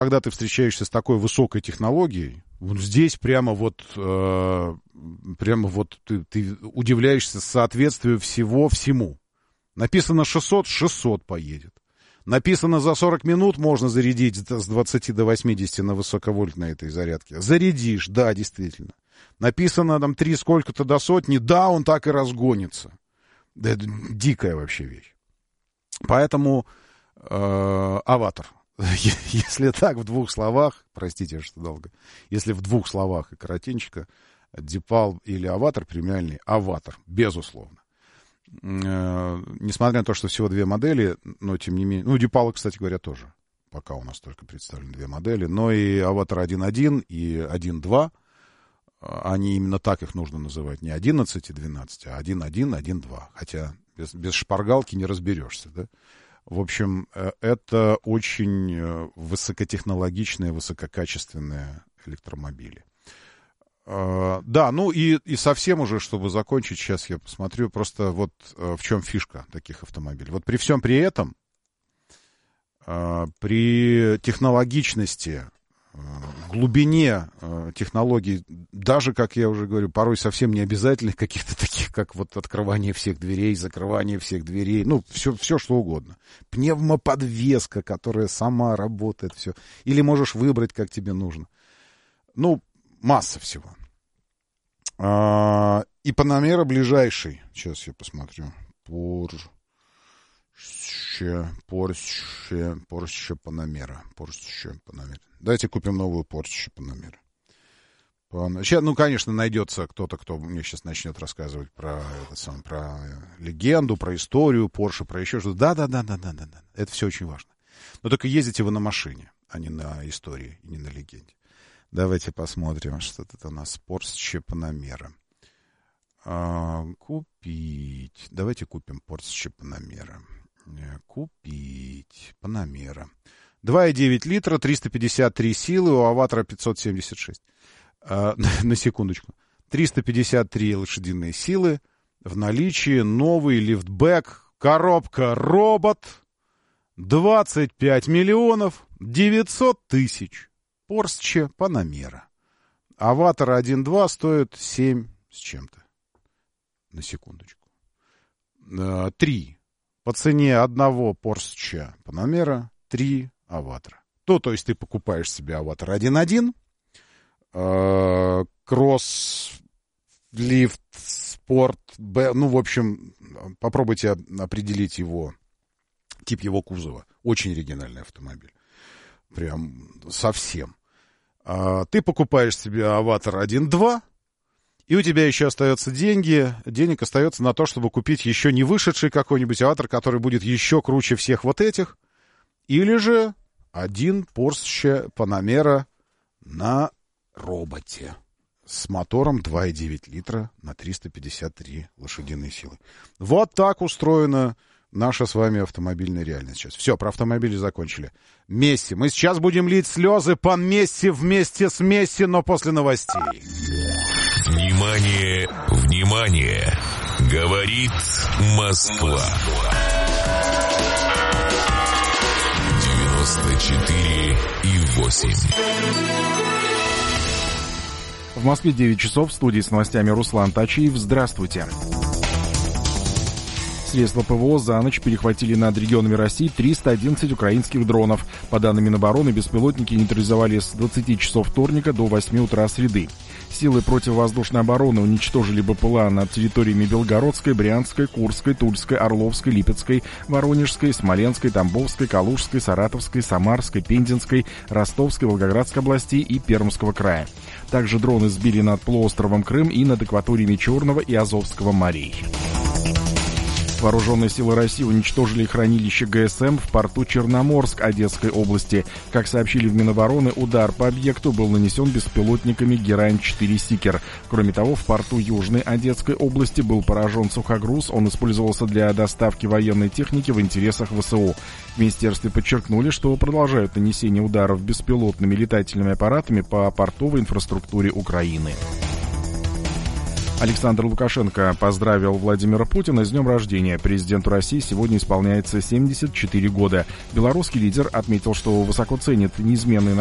когда ты встречаешься с такой высокой технологией, вот здесь прямо вот ты удивляешься соответствию всего всему. Написано 600, 600 поедет. Написано за 40 минут можно зарядить с 20 до 80 на высоковольтной этой зарядке. Зарядишь, да, действительно. Написано там 3 сколько-то до сотни, да, он так и разгонится. Да, это дикая вообще вещь. Поэтому «Аватар». Если так, в двух словах, простите, что долго, если в двух словах и коротенько, Дипал или «Аватар» премиальный, «Аватар», безусловно. Несмотря на то, что всего две модели, но тем не менее... Ну, Дипала, кстати говоря, тоже. Пока у нас только представлены две модели. Но и «Аватар 1.1» и 1.2, они именно так их нужно называть. Не 11 и 12, а 1.1, 1.2. Хотя без шпаргалки не разберешься, да? В общем, это очень высокотехнологичные, высококачественные электромобили. Да, ну и совсем уже, чтобы закончить, сейчас я посмотрю, просто вот в чем фишка таких автомобилей. Вот при всем при этом, при технологичности, глубине технологий, даже, как я уже говорю, порой совсем не обязательных, каких-то таких, как вот открывание всех дверей, закрывание всех дверей, ну, все что угодно. Пневмоподвеска, которая сама работает, все. Или можешь выбрать, как тебе нужно. Ну, масса всего. И Panamera ближайший. Сейчас я посмотрю. Porsche Panamera. Давайте купим новую Porsche Panamera. Сейчас, ну, конечно, найдется кто-то, кто мне сейчас начнет рассказывать про легенду, про историю Porsche, про еще что-то. Да. Это все очень важно. Но только ездите вы на машине, а не на истории, и не на легенде. Давайте посмотрим, что это у нас. Porsche Panamera. Купить. Давайте купим Porsche Panamera. Купить Panamera. 2,9 литра, 353 силы, у «Аватара» 576. На секундочку. 353 лошадиные силы. В наличии новый лифтбэк. Коробка робот. 25 миллионов 900 тысяч. Porsche Panamera. «Аватар 1.2» стоит 7 с чем-то. На секундочку. 3. По цене одного Porsche Panamera 3 «Аватара». То есть ты покупаешь себе «Аватар 1.1», кросс, лифт, спорт, ну, в общем, попробуйте определить его, тип его кузова. Очень оригинальный автомобиль. Прям совсем. Ты покупаешь себе «Аватар 1.2», и у тебя еще остаются денег остается на то, чтобы купить еще не вышедший какой-нибудь «Аватар», который будет еще круче всех вот этих, или же один Porsche Panamera на роботе с мотором 2,9 литра на 353 лошадиные силы. Вот так устроена наша с вами автомобильная реальность сейчас. Все, про автомобили закончили. Месси. Мы сейчас будем лить слезы по Месси вместе с Месси, но после новостей. Внимание, внимание! Говорит Москва. 94,8. В Москве 9 часов, в студии с новостями Руслан Тачиев. Здравствуйте. Средства ПВО за ночь перехватили над регионами России 311 украинских дронов. По данным Минобороны, беспилотники нейтрализовали с 20 часов вторника до 8 утра среды. Силы противовоздушной обороны уничтожили БПЛА над территориями Белгородской, Брянской, Курской, Тульской, Орловской, Липецкой, Воронежской, Смоленской, Тамбовской, Калужской, Саратовской, Самарской, Пензенской, Ростовской, Волгоградской областей и Пермского края. Также дроны сбили над полуостровом Крым и над акваториями Черного и Азовского морей. Вооруженные силы России уничтожили хранилище ГСМ в порту Черноморск Одесской области. Как сообщили в Минобороны, удар по объекту был нанесен беспилотниками Герань-4 «Сикер». Кроме того, в порту Южной Одесской области был поражен сухогруз. Он использовался для доставки военной техники в интересах ВСУ. В министерстве подчеркнули, что продолжают нанесение ударов беспилотными летательными аппаратами по портовой инфраструктуре Украины. Александр Лукашенко поздравил Владимира Путина с днем рождения. Президенту России сегодня исполняется 74 года. Белорусский лидер отметил, что высоко ценит неизменный